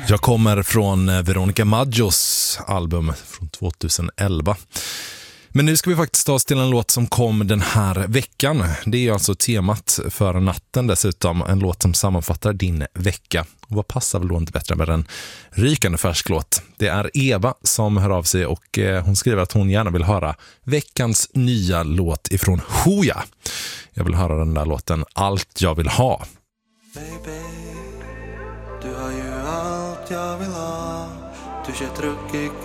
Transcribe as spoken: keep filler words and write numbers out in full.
Jag kommer från Veronica Maggios album från tjugoelva. Men nu ska vi faktiskt ta oss till en låt som kom den här veckan. Det är alltså temat för natten dessutom. En låt som sammanfattar din vecka. Och vad passar väl då inte bättre med en rykande färsk låt? Det är Eva som hör av sig och hon skriver att hon gärna vill höra veckans nya låt ifrån Hooja. Jag vill höra den där låten Allt jag vill ha. Baby, du har ju allt jag vill ha. Du kör truckig